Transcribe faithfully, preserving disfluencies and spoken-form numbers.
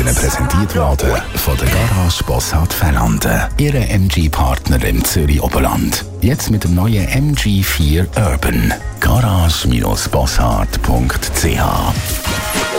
Ihnen präsentiert worden von der Garage Bossart Fernanden, Ihre M G-Partner im Zürich-Oberland. Jetzt mit dem neuen M G vier Urban. garage Bindestrich bossart Punkt c h